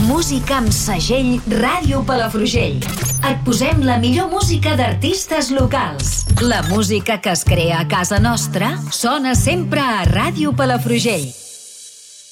Música amb segell Ràdio Palafrugell. Et posem la millor música d'artistes locals. La música que es crea a casa nostra sona sempre a Ràdio Palafrugell.